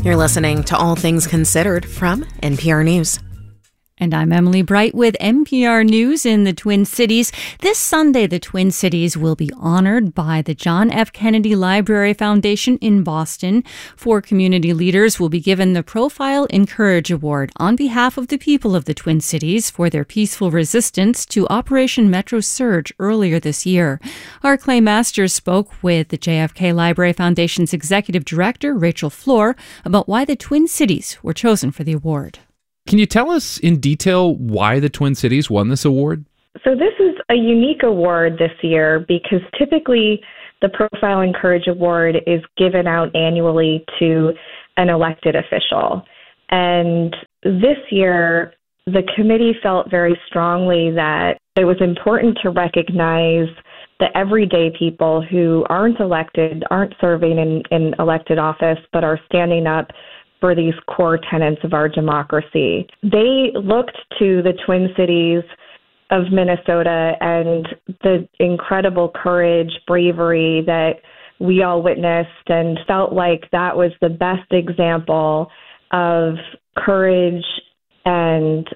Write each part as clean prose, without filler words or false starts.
You're listening to All Things Considered from NPR News. And I'm Emily Bright with NPR News in the Twin Cities. This Sunday, the Twin Cities will be honored by the John F. Kennedy Library Foundation in Boston. 4 community leaders will be given the Profile in Courage Award on behalf of the people of the Twin Cities for their peaceful resistance to Operation Metro Surge earlier this year. Our Clay Masters spoke with the JFK Library Foundation's executive director, Rachel Floor, about why the Twin Cities were chosen for the award. Can you tell us in detail why the Twin Cities won this award? So this is a unique award this year because typically the Profile in Courage Award is given out annually to an elected official. And this year, the committee felt very strongly that it was important to recognize the everyday people who aren't elected, aren't serving in elected office, but are standing up for these core tenets of our democracy. They looked to the Twin Cities of Minnesota and the incredible courage, bravery that we all witnessed and felt like that was the best example of courage and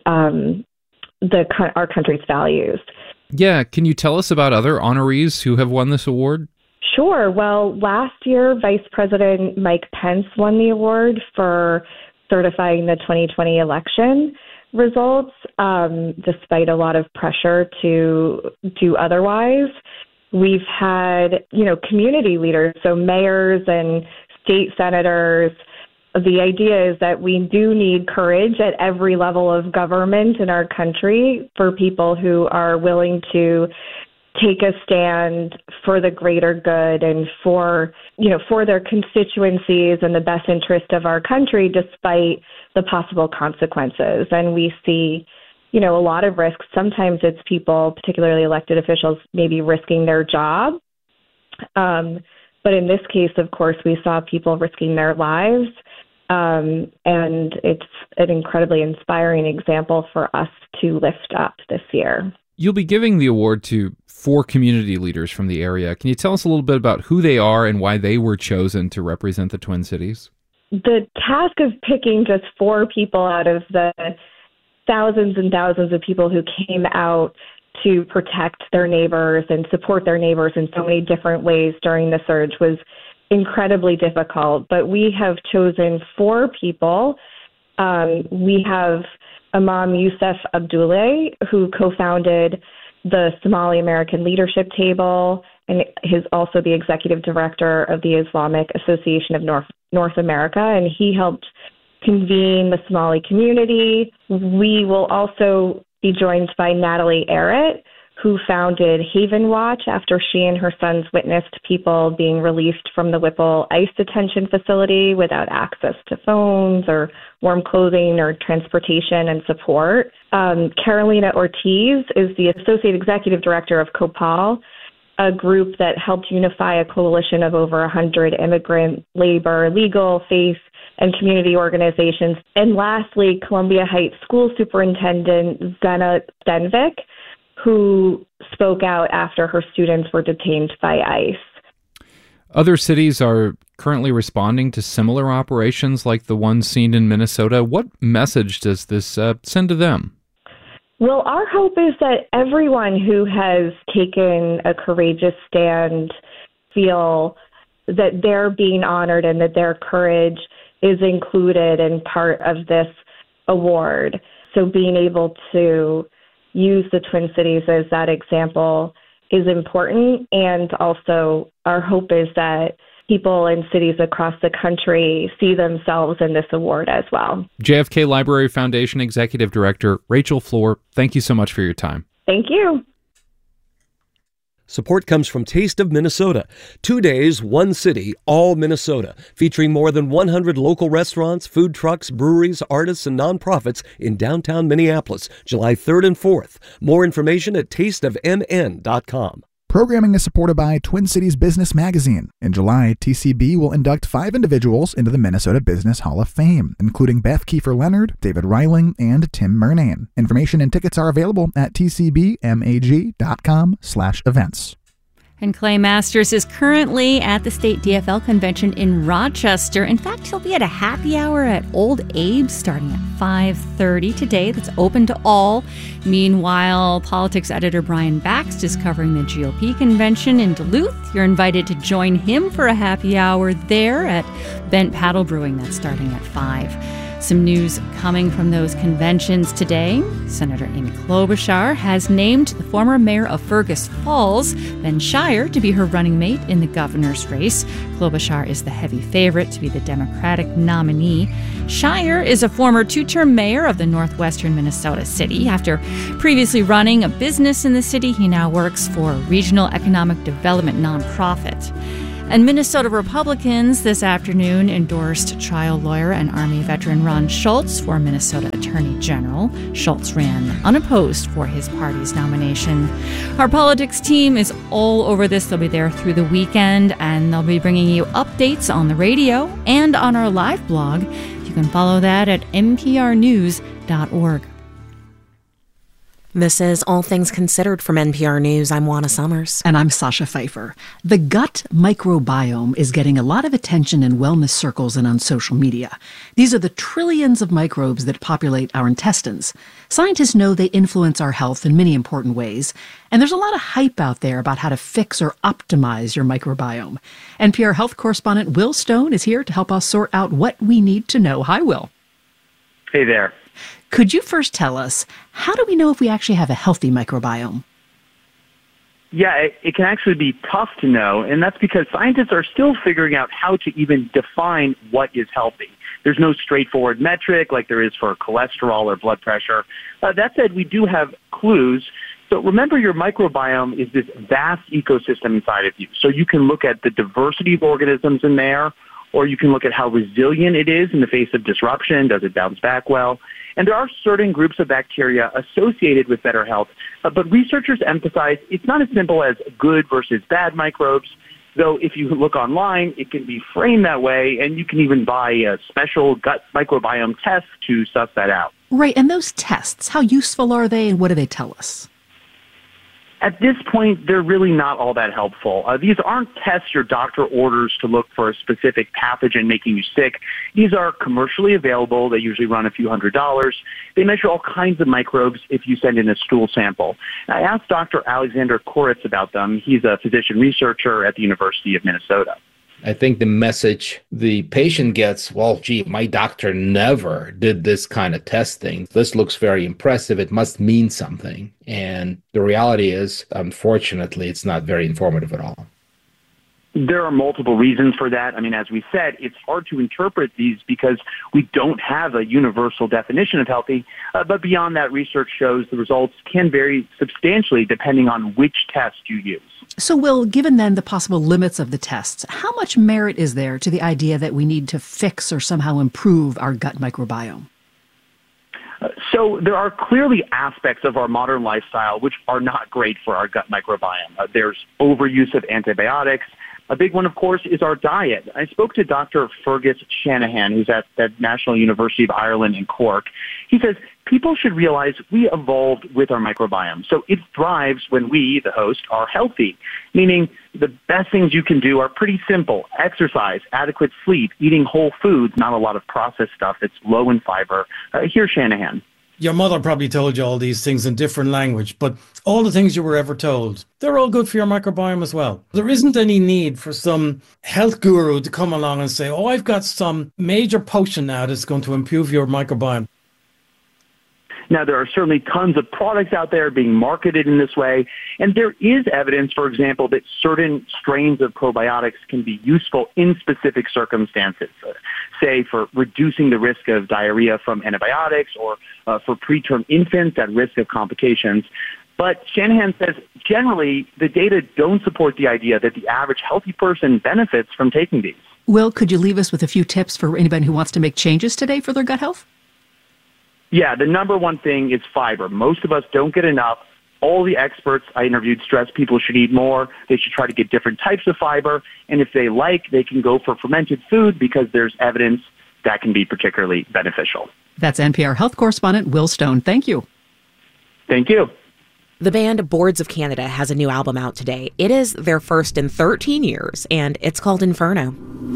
our country's values. Yeah, can you tell us about other honorees who have won this award? Sure. Well, last year, Vice President Mike Pence won the award for certifying the 2020 election results, despite a lot of pressure to do otherwise. We've had, community leaders, so mayors and state senators. The idea is that we do need courage at every level of government in our country for people who are willing to take a stand for the greater good and for their constituencies and the best interest of our country, despite the possible consequences. And we see, a lot of risks. Sometimes it's people, particularly elected officials, maybe risking their job. But in this case, of course, we saw people risking their lives. And it's an incredibly inspiring example for us to lift up this year. You'll be giving the award to 4 community leaders from the area. Can you tell us a little bit about who they are and why they were chosen to represent the Twin Cities? The task of picking just 4 people out of the thousands and thousands of people who came out to protect their neighbors and support their neighbors in so many different ways during the surge was incredibly difficult. But we have chosen 4 people. We have Imam Youssef Abdullah, who co-founded the Somali American Leadership Table, and is also the executive director of the Islamic Association of North America, and he helped convene the Somali community. We will also be joined by Natalie Arrett, who founded Haven Watch after she and her sons witnessed people being released from the Whipple ICE detention facility without access to phones or warm clothing or transportation and support. Carolina Ortiz is the Associate Executive Director of COPAL, a group that helped unify a coalition of over 100 immigrant, labor, legal, faith, and community organizations. And lastly, Columbia Heights School Superintendent Zena Stenvik, who spoke out after her students were detained by ICE. Other cities are currently responding to similar operations like the one seen in Minnesota. What message does this send to them? Well, our hope is that everyone who has taken a courageous stand feel that they're being honored and that their courage is included and part of this award. So being able to use the Twin Cities as that example is important. And also our hope is that people in cities across the country see themselves in this award as well. JFK Library Foundation Executive Director Rachel Floor, thank you so much for your time. Thank you. Support comes from Taste of Minnesota. 2 days, one city, all Minnesota, featuring more than 100 local restaurants, food trucks, breweries, artists, and nonprofits in downtown Minneapolis, July 3rd and 4th. More information at tasteofmn.com. Programming is supported by Twin Cities Business Magazine. In July, TCB will induct 5 individuals into the Minnesota Business Hall of Fame, including Beth Kiefer Leonard, David Reiling, and Tim Murnane. Information and tickets are available at tcbmag.com/events. And Clay Masters is currently at the state DFL convention in Rochester. In fact, he'll be at a happy hour at Old Abe's starting at 5:30 today. That's open to all. Meanwhile, politics editor Brian Baxt is covering the GOP convention in Duluth. You're invited to join him for a happy hour there at Bent Paddle Brewing. That's starting at 5. Some news coming from those conventions today. Senator Amy Klobuchar has named the former mayor of Fergus Falls, Ben Shire, to be her running mate in the governor's race. Klobuchar is the heavy favorite to be the Democratic nominee. Shire is a former 2-term mayor of the northwestern Minnesota city. After previously running a business in the city, he now works for a regional economic development nonprofit. And Minnesota Republicans this afternoon endorsed trial lawyer and Army veteran Ron Schultz for Minnesota Attorney General. Schultz ran unopposed for his party's nomination. Our politics team is all over this. They'll be there through the weekend, and they'll be bringing you updates on the radio and on our live blog. You can follow that at nprnews.org. This is All Things Considered from NPR News. I'm Juana Summers. And I'm Sasha Pfeiffer. The gut microbiome is getting a lot of attention in wellness circles and on social media. These are the trillions of microbes that populate our intestines. Scientists know they influence our health in many important ways, and there's a lot of hype out there about how to fix or optimize your microbiome. NPR health correspondent Will Stone is here to help us sort out what we need to know. Hi, Will. Hey there. Could you first tell us, how do we know if we actually have a healthy microbiome? Yeah, it can actually be tough to know, and that's because scientists are still figuring out how to even define what is healthy. There's no straightforward metric like there is for cholesterol or blood pressure. That said, we do have clues. So remember, your microbiome is this vast ecosystem inside of you. So you can look at the diversity of organisms in there, or you can look at how resilient it is in the face of disruption. Does it bounce back well? And there are certain groups of bacteria associated with better health, but researchers emphasize it's not as simple as good versus bad microbes, though if you look online, it can be framed that way, and you can even buy a special gut microbiome test to suss that out. Right, and those tests, how useful are they, and what do they tell us? At this point, they're really not all that helpful. These aren't tests your doctor orders to look for a specific pathogen making you sick. These are commercially available. They usually run a few $100s. They measure all kinds of microbes if you send in a stool sample. I asked Dr. Alexander Koritz about them. He's a physician researcher at the University of Minnesota. I think the message the patient gets, well, gee, my doctor never did this kind of testing. This looks very impressive. It must mean something. And the reality is, unfortunately, it's not very informative at all. There are multiple reasons for that. I mean, as we said, it's hard to interpret these because we don't have a universal definition of healthy. But beyond that, research shows the results can vary substantially depending on which test you use. So, Will, given then the possible limits of the tests, how much merit is there to the idea that we need to fix or somehow improve our gut microbiome? So there are clearly aspects of our modern lifestyle which are not great for our gut microbiome. There's overuse of antibiotics. A big one, of course, is our diet. I spoke to Dr. Fergus Shanahan, who's at the National University of Ireland in Cork. He says people should realize we evolved with our microbiome. So it thrives when we, the host, are healthy, meaning the best things you can do are pretty simple. Exercise, adequate sleep, eating whole foods, not a lot of processed stuff that's low in fiber. Here's Shanahan. Your mother probably told you all these things in different language, but all the things you were ever told, they're all good for your microbiome as well. There isn't any need for some health guru to come along and say, oh, I've got some major potion now that's going to improve your microbiome. Now, there are certainly tons of products out there being marketed in this way, and there is evidence, for example, that certain strains of probiotics can be useful in specific circumstances, say for reducing the risk of diarrhea from antibiotics or for preterm infants at risk of complications. But Shanahan says generally the data don't support the idea that the average healthy person benefits from taking these. Will, could you leave us with a few tips for anybody who wants to make changes today for their gut health? Yeah, the number one thing is fiber. Most of us don't get enough. All the experts I interviewed stress people should eat more. They should try to get different types of fiber. And if they like, they can go for fermented food because there's evidence that can be particularly beneficial. That's NPR health correspondent Will Stone. Thank you. Thank you. The band Boards of Canada has a new album out today. It is their first in 13 years, and it's called Inferno.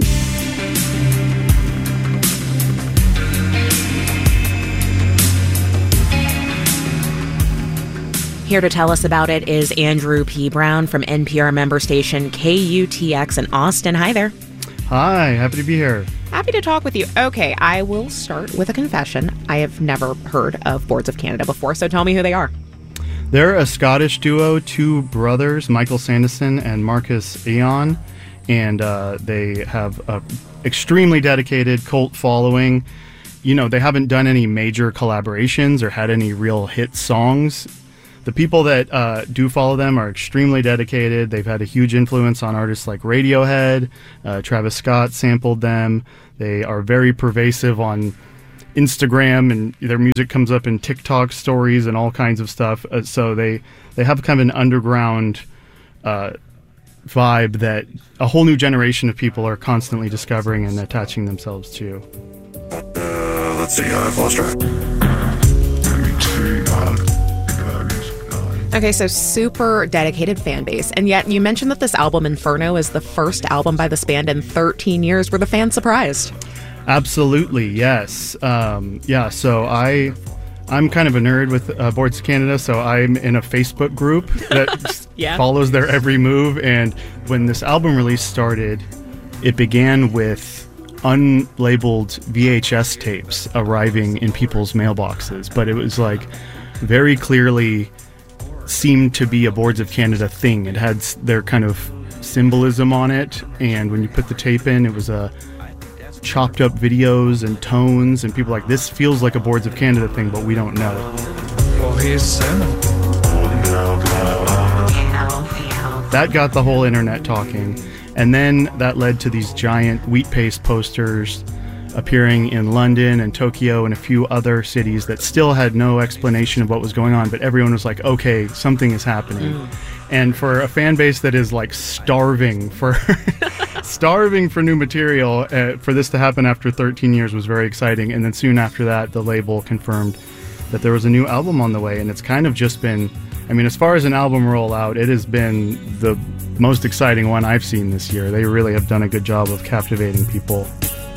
Here to tell us about it is Andrew P. Brown from NPR member station KUTX in Austin. Hi there. Hi, happy to be here. Happy to talk with you. Okay, I will start with a confession. I have never heard of Boards of Canada before, so tell me who they are. They're a Scottish duo, two brothers, Michael Sanderson and Marcus Eon, and they have an extremely dedicated cult following. You know, they haven't done any major collaborations or had any real hit songs. The people that do follow them are extremely dedicated. They've had a huge influence on artists like Radiohead. Travis Scott sampled them. They are very pervasive on Instagram, and their music comes up in TikTok stories and all kinds of stuff. So they have kind of an underground vibe that a whole new generation of people are constantly discovering and attaching themselves to. Let's see, I've lost track. Okay, so super dedicated fan base. And yet you mentioned that this album, Inferno, is the first album by this band in 13 years. Were the fans surprised? Absolutely, yes. So I'm kind of a nerd with Boards of Canada, so I'm in a Facebook group that follows their every move. And when this album release started, it began with unlabeled VHS tapes arriving in people's mailboxes. But it was like very clearly seemed to be a Boards of Canada thing. It had their kind of symbolism on it, and when you put the tape in, it was a chopped up videos and tones, and people like, this feels like a Boards of Canada thing, but we don't know. That got the whole internet talking, and then that led to these giant wheat paste posters appearing in London and Tokyo and a few other cities that still had no explanation of what was going on, but everyone was like, okay, something is happening. And for a fan base that is like starving for new material, for this to happen after 13 years was very exciting. And then soon after that, the label confirmed that there was a new album on the way, and it's kind of just been, I mean, as far as an album rollout, it has been the most exciting one I've seen this year. They really have done a good job of captivating people.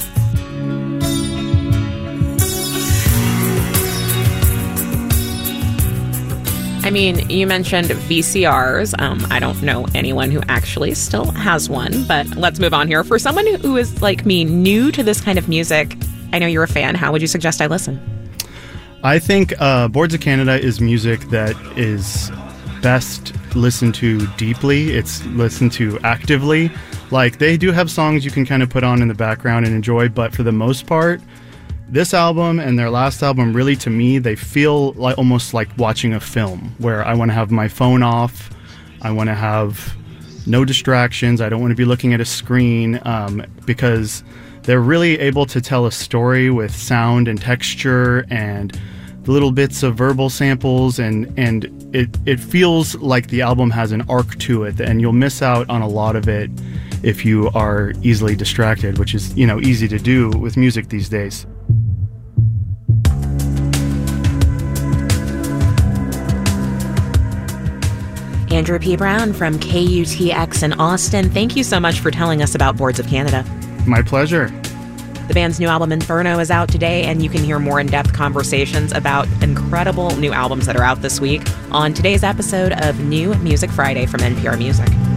I mean, you mentioned VCRs. I don't know anyone who actually still has one, but let's move on here. For someone who is, like me, new to this kind of music, I know you're a fan. How would you suggest I listen? I think Boards of Canada is music that is best listened to deeply. It's listened to actively. Like, they do have songs you can kind of put on in the background and enjoy, but for the most part, this album and their last album, really, to me, they feel like almost like watching a film where I want to have my phone off. I want to have no distractions. I don't want to be looking at a screen, because they're really able to tell a story with sound and texture and little bits of verbal samples, and it feels like the album has an arc to it, and you'll miss out on a lot of it if you are easily distracted, which is, easy to do with music these days. Andrew P. Brown from KUTX in Austin, thank you so much for telling us about Boards of Canada. My pleasure. The band's new album, Inferno, is out today, and you can hear more in-depth conversations about incredible new albums that are out this week on today's episode of New Music Friday from NPR Music.